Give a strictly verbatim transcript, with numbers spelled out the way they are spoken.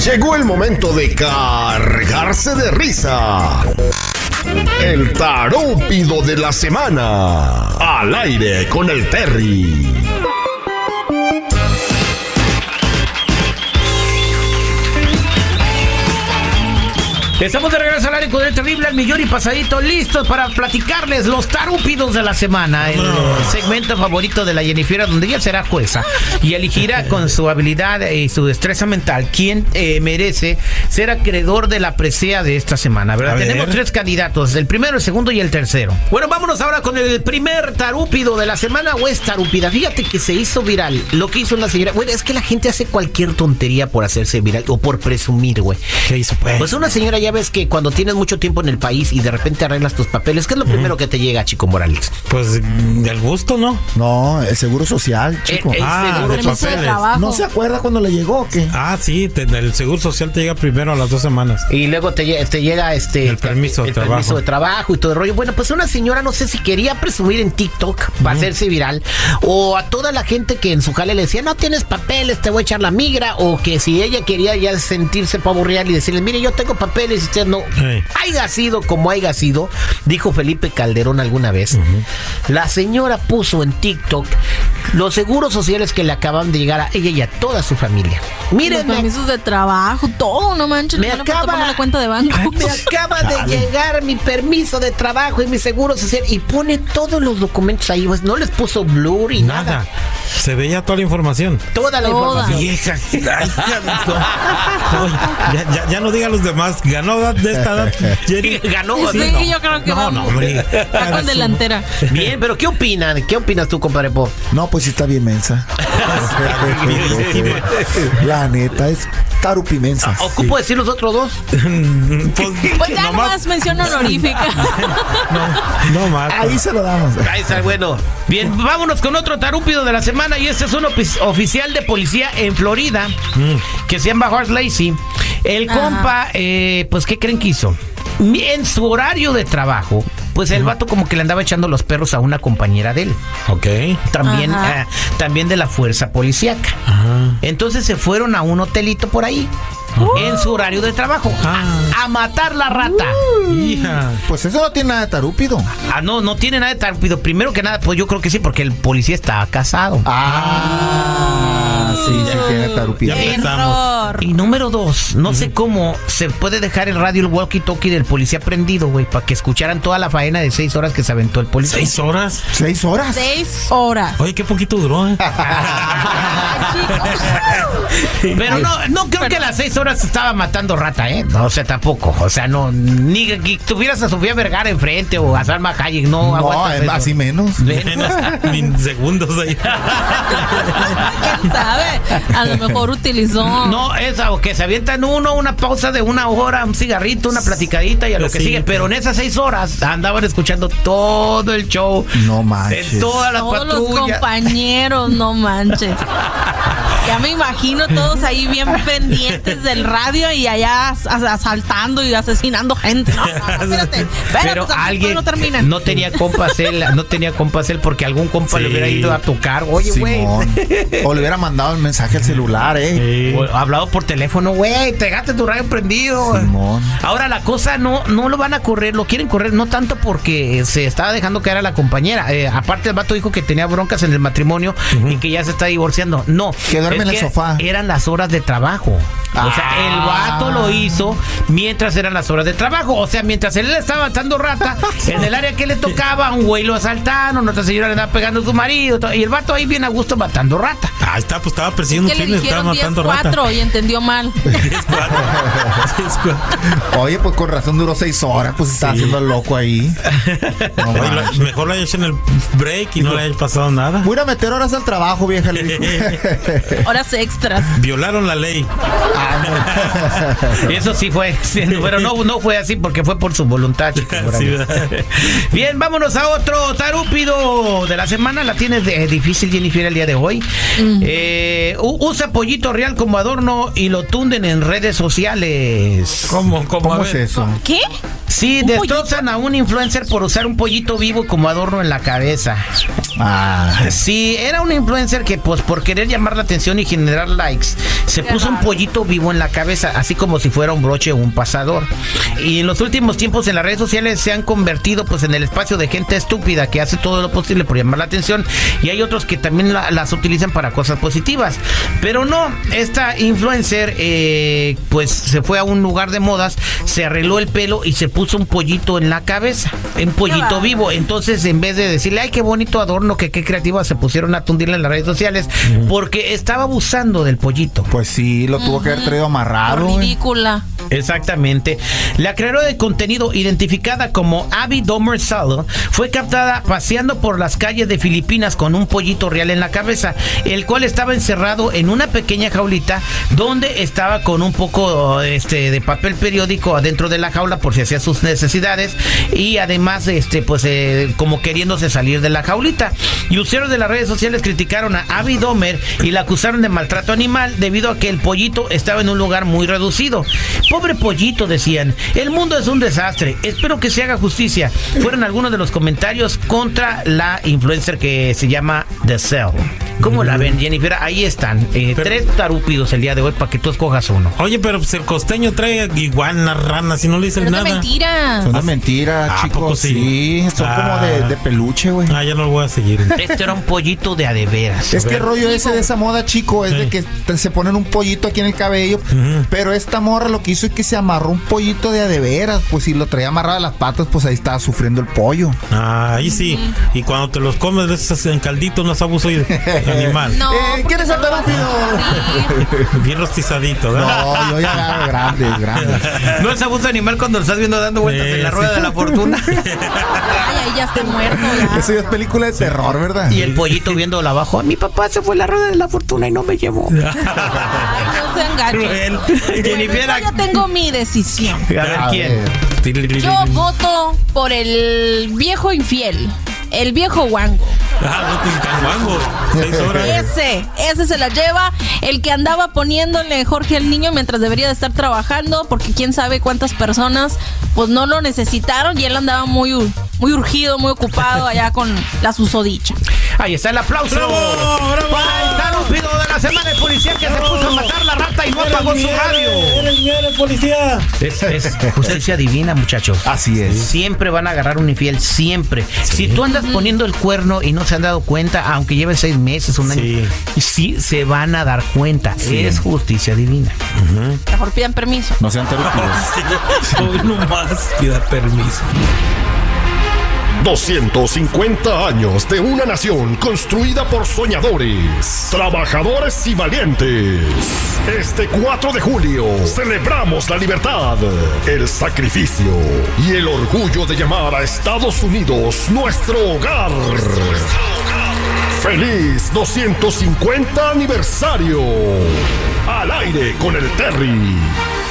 Llegó el momento de cargarse de risa. El tarúpido de la semana. Al aire con el Terry. Estamos de regreso al aire con el terrible al millón y pasadito, listos para platicarles los tarúpidos de la semana. El segmento favorito de la Jennifer, donde ella será jueza y elegirá con su habilidad y su destreza mental quién eh, merece ser acreedor de la presea de esta semana, ¿verdad? Tenemos tres candidatos, el primero, el segundo y el tercero. Bueno, vámonos ahora con el primer tarúpido de la semana, o es tarúpida. Fíjate que se hizo viral lo que hizo una señora. Bueno, es que la gente hace cualquier tontería por hacerse viral o por presumir, güey. ¿Qué hizo, pues? Pues una señora, ya ves que cuando tienes mucho tiempo en el país y de repente arreglas tus papeles, ¿qué es lo uh-huh. primero que te llega, Chico Morales? Pues del gusto, ¿no? No, el seguro social, Chico. El, el ah, seguro de social. papeles. ¿No se acuerda cuando le llegó o qué? Ah, sí, te, el seguro social te llega primero a las dos semanas. Y luego te, te llega este el permiso, el de, trabajo. permiso de trabajo y todo el rollo. Bueno, pues una señora, no sé si quería presumir en TikTok para uh-huh. hacerse viral, o a toda la gente que en su jale le decía, no tienes papeles, te voy a echar la migra, o que si ella quería ya sentirse pavo real y decirle, mire, yo tengo papeles y usted no. Hey. Haiga sido como haiga sido, dijo Felipe Calderón alguna vez, uh-huh. la señora puso en TikTok los seguros sociales que le acaban de llegar a ella y a toda su familia. Miren, los permisos de trabajo, todo, no manches, me no acaba la cuenta de banco. Me acaba de llegar mi permiso de trabajo y mi seguro social, y pone todos los documentos ahí, pues no les puso blur y nada. nada. Se veía toda la información. Toda la toda. información. Vieja. Ay, ya, ya, ya no digan los demás. Ganó de esta edad. Jenny. Ganó. Sí, no. yo creo que no, vamos. no, hombre. Está con delantera. Bien, pero ¿qué opinan? ¿Qué opinas tú, compadre Pop? No, pues sí está bien mensa. La neta, es tarupimensa. Ah, ¿ocupo sí. decir los otros dos? Pues, pues ya nomás, nomás mención honorífica. No, no más. Ahí se lo damos. Ahí está, bueno. Bien, vámonos con otro tarúpido de la semana, y este es un ofi- oficial de policía en Florida mm. que se llama Horace Lacey. El Ajá. compa, eh, pues, ¿qué creen que hizo? En su horario de trabajo, pues el vato como que le andaba echando los perros a una compañera de él. Ok. También, eh, también de la fuerza policíaca. Ajá. Entonces se fueron a un hotelito por ahí. Uh. En su horario de trabajo ah. a, a matar la rata. Uh. Hija. Pues eso no tiene nada de tarúpido. Ah, no, no tiene nada de tarúpido. Primero que nada, pues yo creo que sí, porque el policía está casado. Ah, sí, sí tiene tarúpido. Ya empezamos. Y número dos, no uh-huh. sé cómo se puede dejar el radio, el walkie-talkie del policía prendido, güey, para que escucharan toda la faena de seis horas que se aventó el policía. ¿Seis horas? ¿Seis horas? Seis horas. Oye, qué poquito duró, ¿eh? Pero no, no creo Pero, que las seis horas estaba matando rata, ¿eh? No, o sea, tampoco. O sea, no, ni que tuvieras a Sofía Vergara enfrente o a Salma Hayek, no, no aguantas es así menos. Menos, min segundos ahí. ¿Quién sabe? A lo mejor utilizó. No, esa, o que se avientan uno, una pausa de una hora, un cigarrito, una platicadita y a lo que sí, sigue. Pero en esas seis horas andaban escuchando todo el show. No manches. De toda la Todos patrulla. los compañeros, no manches. Ya me imagino todos ahí bien pendientes del radio y allá asaltando y asesinando gente. No, no, espérate, espérate, pero pues, alguien no termina. No tenía compas él, no tenía compas él porque algún compa sí. le hubiera ido a tocar. Oye, güey. O le hubiera mandado el mensaje al celular, eh. Sí. O hablado por teléfono, güey, te dejaste tu radio prendido. Simón. Ahora la cosa no, no lo van a correr, lo quieren correr, no tanto porque se estaba dejando caer a la compañera. Eh, aparte el vato dijo que tenía broncas en el matrimonio uh-huh. y que ya se está divorciando. No. Que duerme en el sofá. Eran las horas de trabajo. Ah. O sea, el vato lo hizo mientras eran las horas de trabajo. O sea, mientras él le estaba matando rata, en el área que le tocaba, un güey lo asaltaron, otra señora le andaba pegando a su marido, y el vato ahí bien a gusto matando rata. Ah, está, pues estaba persiguiendo es que un crimen, estaba matando rata. Y entendió mal. diez cuatro. Oye, pues con razón duró seis horas, pues estaba sí. haciendo el loco ahí. No, Oye, la, mejor lo haya hecho en el break y no le haya pasado nada. Voy a meter horas al trabajo, vieja. Horas extras. Violaron la ley. Ah, no. Eso sí fue, sí, pero no, no fue así porque fue por su voluntad. Sí, bien, vámonos a otro tarúpido de la semana. La tienes de, difícil, Jennifer, el día de hoy. Mm. Eh, usa pollito real como adorno y lo tunden en redes sociales. ¿Cómo? ¿Cómo, ¿Cómo es eso? ¿Qué? Sí, destrozan a un influencer por usar un pollito vivo como adorno en la cabeza. Ah. Sí, era un influencer que pues por querer llamar la atención y generar likes, se Qué puso raro. un pollito vivo en la cabeza, así como si fuera un broche o un pasador. Y en los últimos tiempos en las redes sociales se han convertido pues en el espacio de gente estúpida que hace todo lo posible por llamar la atención, y hay otros que también la- las utilizan para cosas positivas. Pero no, esta influencer eh, pues se fue a un lugar de modas, se arregló el pelo y se puso un pollito en la cabeza, un pollito bárbaro. vivo. Entonces, en vez de decirle, ay, qué bonito adorno, que qué creativa, se pusieron a tundirle en las redes sociales porque estaba abusando del pollito. Pues sí, lo tuvo que haber traído amarrado. güey. Ridícula. Exactamente. La creadora de contenido, identificada como Abby Domer Salo, fue captada paseando por las calles de Filipinas con un pollito real en la cabeza, el cual estaba encerrado en una pequeña jaulita donde estaba con un poco este de papel periódico adentro de la jaula por si hacía sus necesidades, y además este pues eh, como queriéndose salir de la jaulita. Y usuarios de las redes sociales criticaron a Abby Domer y la acusaron de maltrato animal debido a que el pollito estaba en un lugar muy reducido. Pobre pollito, decían. El mundo es un desastre. Espero que se haga justicia. Fueron algunos de los comentarios contra la influencer que se llama The Cell. ¿Cómo la ven, Jennifer? Ahí están. Eh, Pero- tres tarúpidos el día de hoy para que tú escojas uno. Oye, pero pues el costeño trae iguanas, ranas y no le dicen Pero es de nada. mentira. Son de mentira, ¿A chicos. poco sí? Sí, son Ah. como de, de peluche, güey. Ah, ya no lo voy a seguir. Este era un pollito de adeveras. Es que el ver. rollo ese de esa moda, chico, es Sí. de que te- se ponen un pollito aquí en el cabello. Ujú. Pero esta morra lo que hizo es que se amarró un pollito de adeveras. Pues si lo traía amarrado a las patas, pues ahí estaba sufriendo el pollo. Ah, ahí sí. Y cuando te los comes, ves en caldito, no es abuso de animal. No, Eh, ¿quién es porque el no lo vas a tarúpido? sentir. Bien rostizadito, ¿verdad? No, yo ya agarro grandes, grandes. No es abuso animal cuando lo estás viendo dando vueltas Eh, en la sí. rueda de la fortuna. Ay, ahí ya está muerto. Ya. Eso ya es película de terror, ¿verdad? Y el pollito viéndolo abajo. Mi papá se fue a la rueda de la fortuna y no me llevó. Ay, no sean gachos. Cruel. Jennifer, Bueno, yo ya tengo mi decisión. a ver A quién. ver. Yo voto por el viejo infiel. El viejo guango. Ah, no te encanguango. Seis horas. Ese, ese se la lleva. El que andaba poniéndole Jorge al niño mientras debería de estar trabajando, porque quién sabe cuántas personas pues no lo necesitaron y él andaba muy, ur- muy urgido, muy ocupado allá con la susodicha. Ahí está el aplauso. ¡Bravo, bravo! Para el tarúpido de la semana, el policía que se puso a matar la rata y no apagó su radio. ¡Eres bien, el policía! Es, es justicia divina, muchachos. Así es. Siempre van a agarrar un infiel, siempre. Si tú andas poniendo el cuerno y no se han dado cuenta, aunque lleven seis meses, un año, Sí. sí se van a dar cuenta. Sí. Es justicia divina. Mejor pidan permiso. No sean tarúpidos. Sí, hoy nomás pida permiso. doscientos cincuenta años de una nación construida por soñadores, trabajadores y valientes. Este cuatro de julio celebramos la libertad, el sacrificio y el orgullo de llamar a Estados Unidos nuestro hogar. ¡Feliz doscientos cincuenta aniversario! Al aire con el Terry.